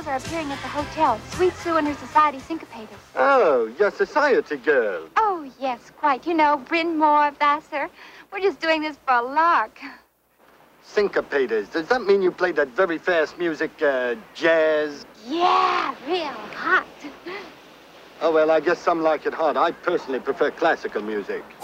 girls are appearing at the hotel. Sweet Sue and her society syncopators. Oh, you're society girl. Oh, yes, quite. You know, Bryn Mawr, Vassar. We're just doing this for a lark. Syncopators. Does that mean you play that very fast music, jazz? Yeah, real hot. Oh, well, I guess some like it hot. I personally prefer classical music.